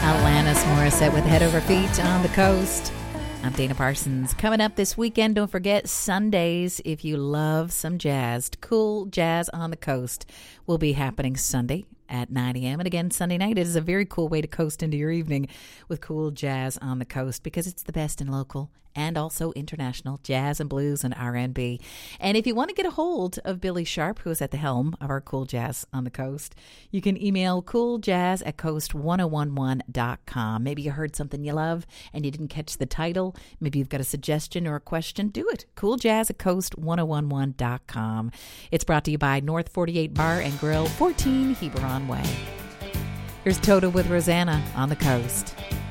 Alanis Morissette with Head Over Feet on the Coast. I'm Dana Parsons. Coming up this weekend, don't forget Sundays. If you love some jazz, Cool Jazz on the Coast will be happening Sunday at 9 a.m. And again, Sunday night, it is a very cool way to coast into your evening with Cool Jazz on the Coast because it's the best in local and also international jazz and blues and R&B. And if you want to get a hold of Billy Sharp, who is at the helm of our Cool Jazz on the Coast, you can email cooljazz@coast1011.com. Maybe you heard something you love and you didn't catch the title. Maybe you've got a suggestion or a question. Do it. cooljazz@coast1011.com. It's brought to you by North 48 Bar and Grill, 14 Heberon Way. Here's Toto with Rosanna on the Coast.